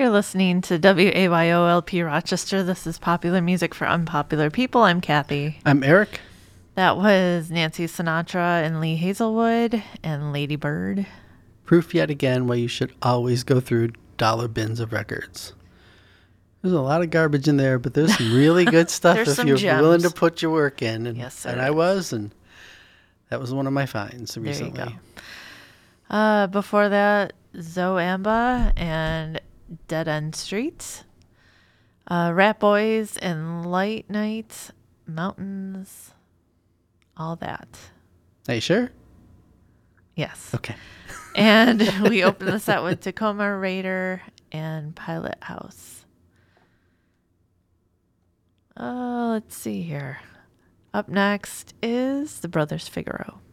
You're listening to WAYOLP Rochester. This is Popular Music for Unpopular People. I'm Kathy. I'm Eric. That was Nancy Sinatra and Lee Hazelwood and Lady Bird. Proof yet again why you should always go through dollar bins of records. There's a lot of garbage in there, but there's some really good stuff if you're willing to put your work in. And, yes, sir. And I was, and that was one of my finds recently. There you go. Before that, Zoamba and Dead End Streets. Rat Boys and Light Night, Mountains, all that. Are you sure? Yes. Okay. And we opened the set with Tacoma Raider and Pilot House. Let's see here. Up next is the Brothers Figaro.